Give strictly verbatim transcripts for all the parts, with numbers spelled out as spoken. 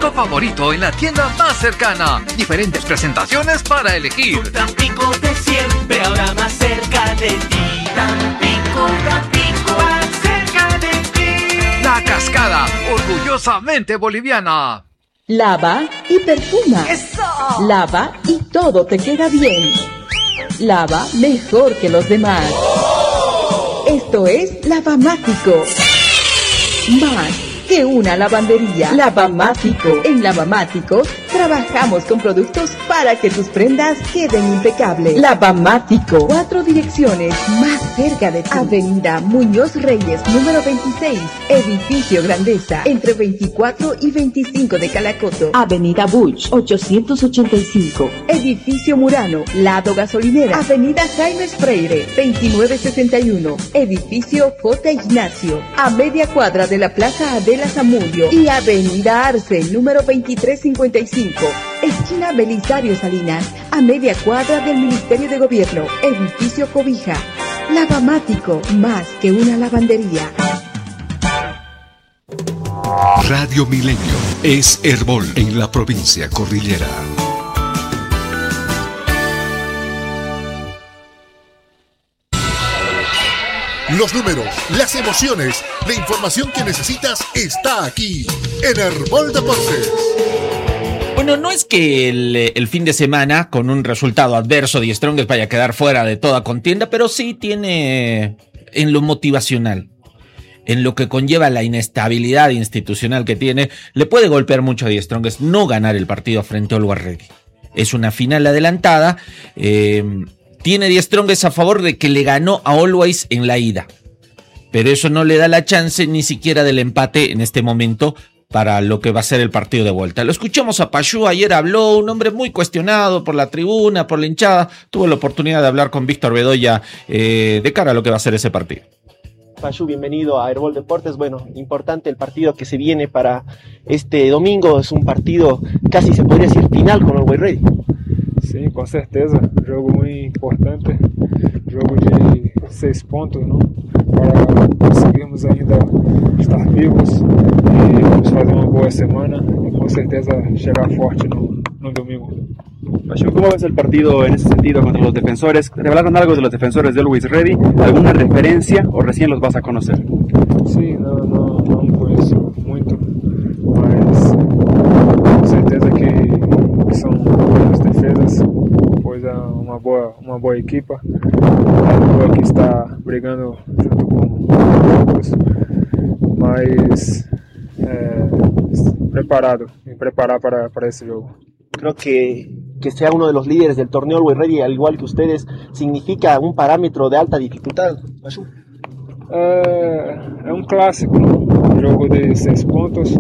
producto favorito en la tienda más cercana. Diferentes presentaciones para elegir. Tu Tampico de siempre, ahora más cerca de ti. Tampico, Tampico, más cerca de ti. La Cascada, orgullosamente boliviana. Lava y perfuma. ¡Eso! Lava y todo te queda bien. Lava mejor que los demás. ¡Oh! Esto es Lavamático. Más que una lavandería. Lavamático. En Lavamático trabajamos con productos para que tus prendas queden impecables. Lavamático. Cuatro direcciones más cerca de ti. Avenida Muñoz Reyes, número veintiséis. Edificio Grandeza, entre veinticuatro y veinticinco de Calacoto. Avenida Buch, ochocientos ochenta y cinco. Edificio Murano, lado gasolinera. Avenida Jaime Freire, veintinueve sesenta y uno. Edificio J. Ignacio, a media cuadra de la Plaza Adela Zamudio. Y Avenida Arce, número veintitrés cincuenta y cinco. Esquina Belisario Salinas, a media cuadra del Ministerio de Gobierno. Edificio Cobija. Lavamático, más que una lavandería. Radio Milenio es Herbol en la provincia cordillera. Los números, las emociones, la información que necesitas está aquí en Herbol Deportes. Bueno, no es que el, el fin de semana, con un resultado adverso, Die Strongest vaya a quedar fuera de toda contienda, pero sí tiene en lo motivacional, en lo que conlleva la inestabilidad institucional que tiene, le puede golpear mucho a Die Strongest no ganar el partido frente a Always Ready. Es una final adelantada, eh, tiene Die Strongest a favor de que le ganó a Always en la ida, pero eso no le da la chance ni siquiera del empate en este momento para lo que va a ser el partido de vuelta. Lo escuchamos a Pachú, ayer habló, un hombre muy cuestionado por la tribuna, por la hinchada. Tuve la oportunidad de hablar con Víctor Bedoya eh, de cara a lo que va a ser ese partido. Pachú, bienvenido a Herbol Deportes. Bueno, importante el partido que se viene para este domingo. Es un partido casi se podría decir final con Always Ready. Sim, com certeza. Jogo muito importante. Jogo de seis pontos, não? Para conseguirmos ainda estar vivos e vamos fazer uma boa semana e com certeza chegar forte no, no domingo. Pachú, ¿cómo ves el partido en ese sentido contra los defensores? ¿Revelaron algo de los defensores de Always Ready? ¿Alguna referencia o recién los vas a conocer? Sim, não, não, não conheço muito, mas com certeza que, que são boas defesas, pois é uma boa, uma boa equipa, uma que está brigando junto com outros, mas é, preparado, me preparar para, para esse jogo. Creo que, que sea uno de los líderes del torneo Always Ready, al igual que ustedes, significa un parámetro de alta dificultad, Pachú. É, é um clássico, um jogo de seis pontos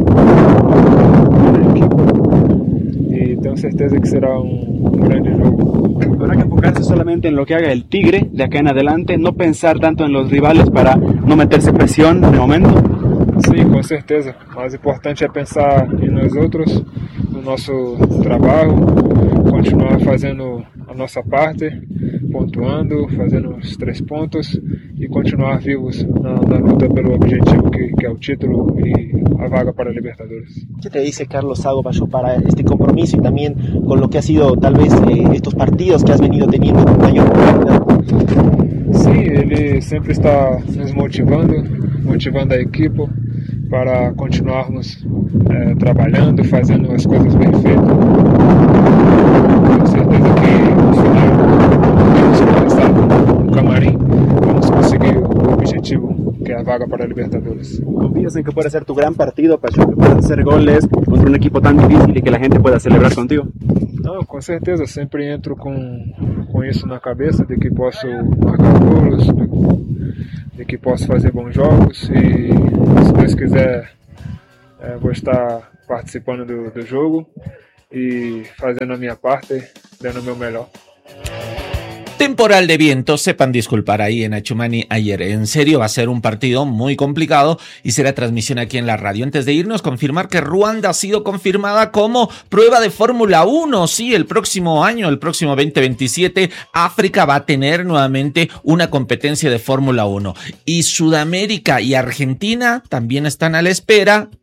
e tenho certeza que será um, um grande jogo. Habrá que enfocarse solamente en lo que haga el Tigre de acá en adelante, no pensar tanto en los rivales para no meterse presión de momento. Sim, com certeza. O mais importante é pensar em nós outros, no nosso trabalho, continuar fazendo a nossa parte, pontuando, fazendo os três pontos e continuar vivos na, na luta pelo objetivo que, que é o título e a vaga para Libertadores. ¿Qué te dice Carlos Sago, Pachú, para este compromiso y también con lo que ha sido tal vez eh, estos partidos que has venido teniendo con mayor popularidad? Sim, ele sempre está nos motivando, motivando a equipe para continuarmos eh, trabalhando, fazendo as coisas bem feitas. Tenho certeza que no final vamos começar no camarim, vamos conseguir o objetivo que é a vaga para Libertadores. ¿Confías en que pueda ser tu gran partido, Pachú, que puedas hacer goles contra un equipo tan difícil y que la gente pueda celebrar contigo? Não, com certeza, sempre entro com, com isso na cabeça, de que posso marcar gols, de que posso fazer bons jogos e, se Deus quiser, é, vou estar participando do, do jogo e fazendo a minha parte, dando o meu melhor. Temporal de viento, sepan disculpar ahí en Achumani ayer. En serio, va a ser un partido muy complicado y será transmisión aquí en la radio. Antes de irnos, confirmar que Ruanda ha sido confirmada como prueba de Fórmula uno. Sí, el próximo año, el próximo veinte veintisiete, África va a tener nuevamente una competencia de Fórmula uno. Y Sudamérica y Argentina también están a la espera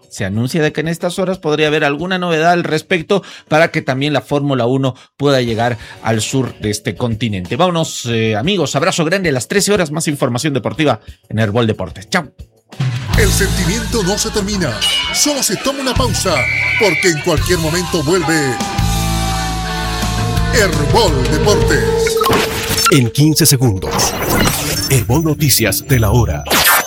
Se anuncia de que en estas horas podría haber alguna novedad al respecto para que también la Fórmula uno pueda llegar al sur de este continente. Vámonos, eh, amigos, abrazo grande a las trece horas, más información deportiva en Herbol Deportes. Chao. El sentimiento no se termina, solo se toma una pausa, porque en cualquier momento vuelve Herbol Deportes. En quince segundos, Herbol Noticias de la hora.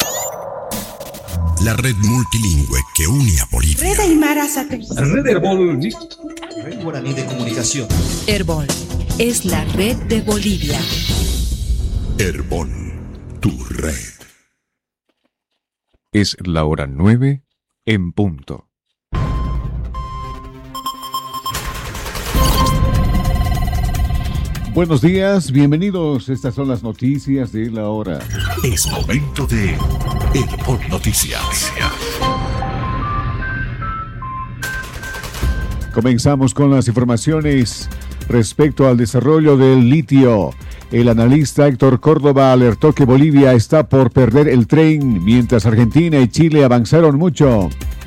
La red multilingüe que une a Bolivia. Red Aymara Satelital. Red Herbol. Red Guaraní de Comunicación. Herbol es la red de Bolivia. Herbol, tu red. Es la hora nueve en punto. Buenos días, bienvenidos. Estas son las noticias de la hora. Es momento de Herbol Noticias. Comenzamos con las informaciones respecto al desarrollo del litio. El analista Héctor Córdoba alertó que Bolivia está por perder el tren, mientras Argentina y Chile avanzaron mucho.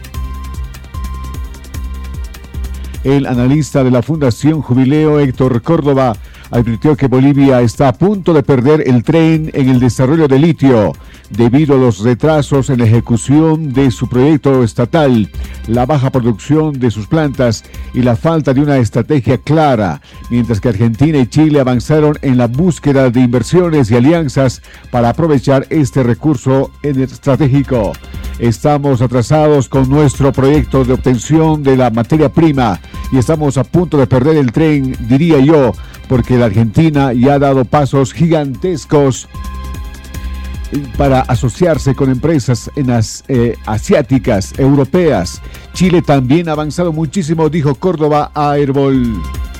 El analista de la Fundación Jubileo, Héctor Córdoba, advirtió que Bolivia está a punto de perder el tren en el desarrollo de litio debido a los retrasos en la ejecución de su proyecto estatal, la baja producción de sus plantas y la falta de una estrategia clara, mientras que Argentina y Chile avanzaron en la búsqueda de inversiones y alianzas para aprovechar este recurso estratégico. Estamos atrasados con nuestro proyecto de obtención de la materia prima y estamos a punto de perder el tren, diría yo, porque la Argentina ya ha dado pasos gigantescos para asociarse con empresas en las, eh, asiáticas, europeas. Chile también ha avanzado muchísimo, dijo Córdoba a Herbol.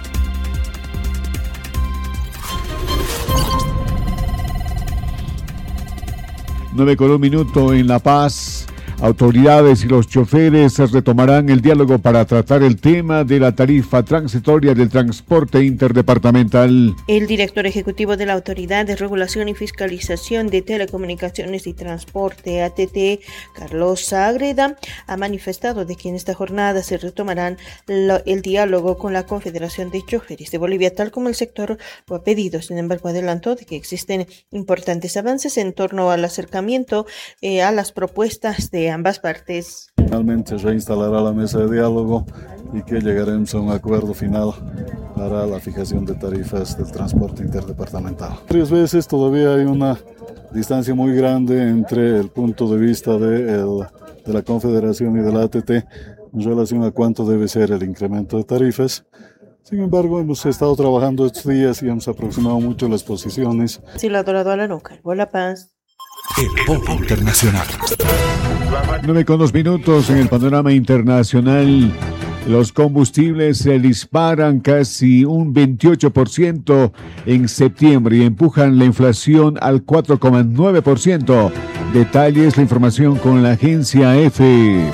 Nueve con un minuto en La Paz. Autoridades y los choferes retomarán el diálogo para tratar el tema de la tarifa transitoria del transporte interdepartamental. El director ejecutivo de la Autoridad de Regulación y Fiscalización de Telecomunicaciones y Transporte, A T T, Carlos Sagreda, ha manifestado de que en esta jornada se retomarán lo, el diálogo con la Confederación de Choferes de Bolivia, tal como el sector lo ha pedido. Sin embargo, adelantó de que existen importantes avances en torno al acercamiento eh, a las propuestas de ambas partes. Finalmente reinstalará la mesa de diálogo y que llegaremos a un acuerdo final para la fijación de tarifas del transporte interdepartamental. Varias veces todavía hay una distancia muy grande entre el punto de vista de, el, de la Confederación y de la A T T en relación a cuánto debe ser el incremento de tarifas. Sin embargo, hemos estado trabajando estos días y hemos aproximado mucho las posiciones. Sí, lo ha dorado a la nuca. Bola paz. El Pop Internacional. nueve con dos minutos en el panorama internacional. Los combustibles se disparan casi un veintiocho por ciento en septiembre y empujan la inflación al cuatro coma nueve por ciento. Detalles, la información con la agencia E F E.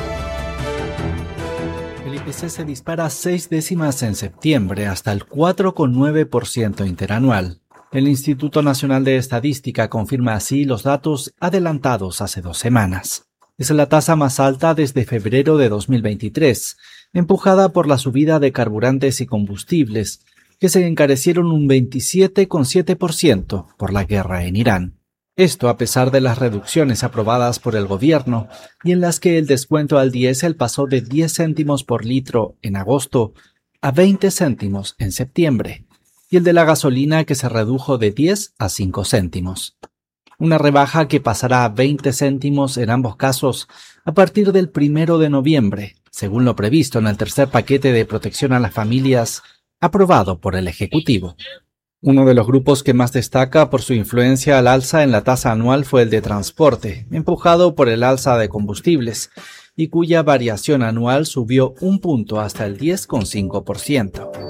El I P C se dispara seis décimas en septiembre hasta el cuatro coma nueve por ciento interanual. El Instituto Nacional de Estadística confirma así los datos adelantados hace dos semanas. Es la tasa más alta desde febrero de dos mil veintitrés, empujada por la subida de carburantes y combustibles, que se encarecieron un veintisiete coma siete por ciento por la guerra en Irán. Esto a pesar de las reducciones aprobadas por el gobierno y en las que el descuento al diésel pasó de diez céntimos por litro en agosto a veinte céntimos en septiembre, y el de la gasolina que se redujo de diez a cinco céntimos. Una rebaja que pasará a veinte céntimos en ambos casos a partir del primero de noviembre, según lo previsto en el tercer paquete de protección a las familias aprobado por el Ejecutivo. Uno de los grupos que más destaca por su influencia al alza en la tasa anual fue el de transporte, empujado por el alza de combustibles, y cuya variación anual subió un punto hasta el diez coma cinco por ciento.